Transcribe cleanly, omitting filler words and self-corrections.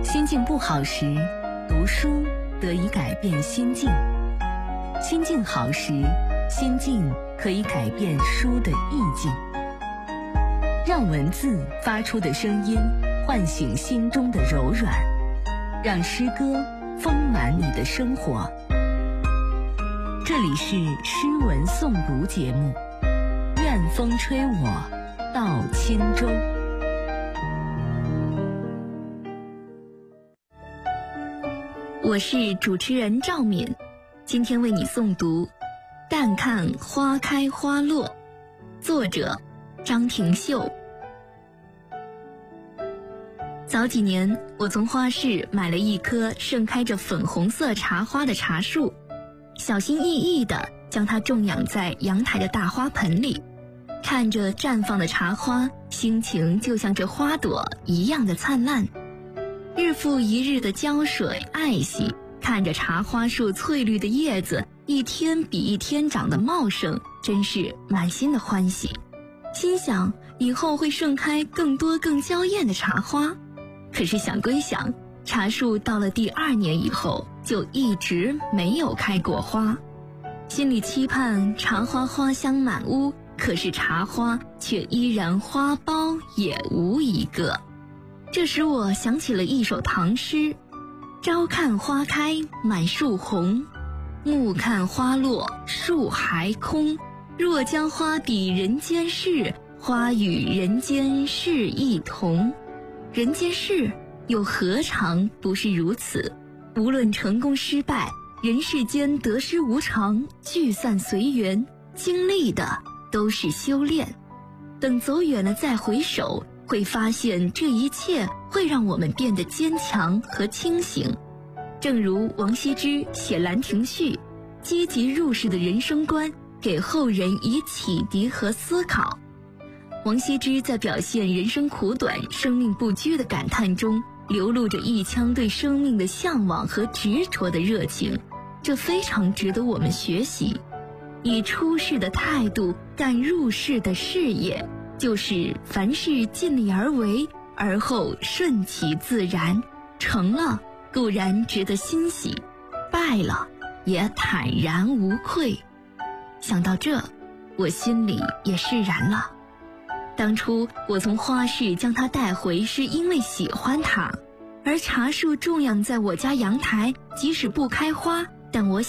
心境不好时，读书得以改变心境；心境好时，心境可以改变书的意境。让文字发出的声音唤醒心中的柔软，让诗歌丰满你的生活。这里是诗文诵读节目，愿风吹我到轻舟。 我是主持人赵敏，今天为你诵读《淡看花开花落》，作者张廷秀。早几年，我从花市买了一棵盛开着粉红色茶花的茶树，小心翼翼地将它种养在阳台的大花盆里，看着绽放的茶花，心情就像这花朵一样的灿烂。日复一日的浇水爱惜，看着茶花树翠绿的叶子一天比一天长得茂盛，真是满心的欢喜。心想以后会盛开更多更娇艳的茶花。可是想归想，茶树到了第2年以后就一直没有开过花。心里期盼茶花花香满屋，可是茶花却依然花苞也无一个。这使我想起了一首唐诗：朝看花开满树红，暮看花落树还空。若将花比人间事，花与人间事一同。人间事又何尝不是如此？无论成功失败，人世间得失无常，聚散随缘，经历的都是修炼。等走远了再回首，会发现这一切会让我们变得坚强和清醒。正如王羲之写《兰亭序》，积极入世的人生观给后人以启迪和思考。王羲之在表现人生苦短、生命不居的感叹中，流露着一腔对生命的向往和执着的热情，这非常值得我们学习。以出世的态度干入世的事业，就是凡事尽力而为，而后顺其自然。成了固然值得欣喜，败了也坦然无愧。想到这，我心里也释然了。当初我从花市将它带回，是因为喜欢它，而茶树种养在我家阳台，即使不开花，但我